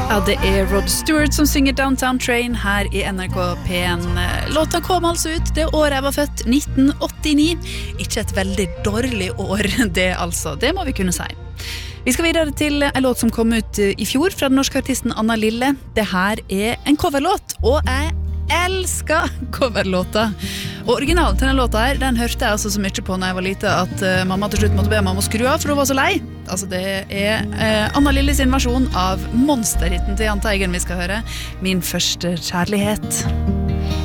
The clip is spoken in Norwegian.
Ja, det Rod Stewart som synger Downtown Train her i NRK P1. Låta kom altså ut det året jeg var født, 1989. Ikke et veldig dårlig år, det altså. Det må vi kunne si. Vi skal videre til en låt som kom ut i fjor fra den norske artisten Anna Lille. Det her en coverlåt, og jeg elsker coverlåta. Og originalen til den låta her, den hørte jeg altså så mye på når jeg var lite at mamma til slutt måtte be mamma skru av, for hun var så lei. Altså det Anna Lille sin versjon av monsterhitten til Jahn Teigen vi skal høre. Min første kjærlighet.